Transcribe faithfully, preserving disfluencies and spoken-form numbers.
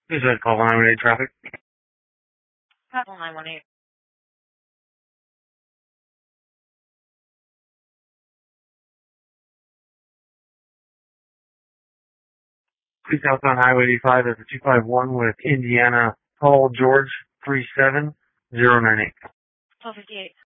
Is that call nine one eight traffic? Call nine one eight. Please southbound Highway eighty-five at the two five one with Indiana Paul George three seven zero nine eight. twelve fifty-eight.